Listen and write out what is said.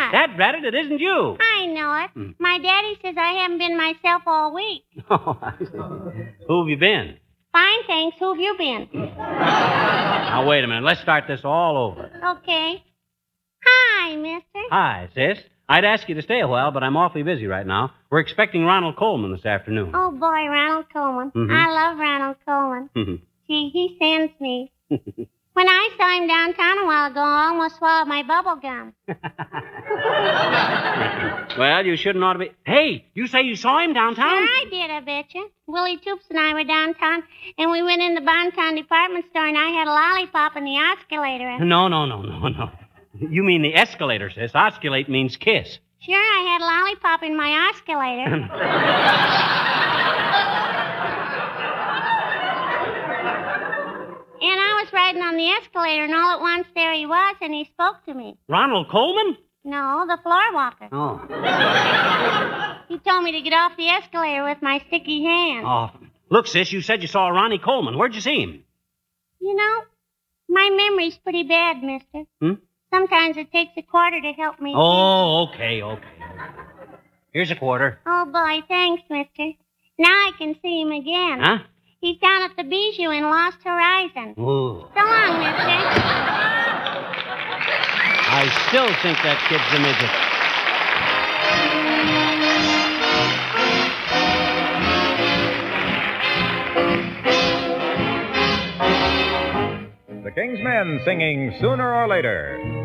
what? That ratted, it isn't you. I know it. My daddy says I haven't been myself all week. Oh, I see. Who have you been? Fine, thanks. Who have you been? Now, wait a minute. Let's start this all over. Okay. Hi, mister. Hi, sis. I'd ask you to stay a while, but I'm awfully busy right now. We're expecting Ronald Coleman this afternoon. Oh, boy, Ronald Coleman. Mhm. I love Ronald Coleman. Mhm. Gee, he sends me. When I saw him downtown a while ago, I almost swallowed my bubble gum. Well, you shouldn't ought to be... Hey, you say you saw him downtown? Sure I did, I bet you. Willie Toops and I were downtown, and we went in the Bontown department store, and I had a lollipop in the escalator. No. You mean the escalator, sis. Osculate means kiss. Sure, I had a lollipop in my escalator. And I was riding on the escalator, and all at once there he was, and he spoke to me. Ronald Coleman? No, the floor walker. Oh. He told me to get off the escalator with my sticky hand. Oh. Look, sis, you said you saw Ronnie Coleman. Where'd you see him? You know, my memory's pretty bad, mister. Sometimes it takes a quarter to help me. Oh, okay. Here's a quarter. Oh, boy, thanks, mister. Now I can see him again. Huh? He's down at the Bijou in Lost Horizon. Ooh. So long, mister. I still think that kid's a midget. The King's Men singing Sooner or Later.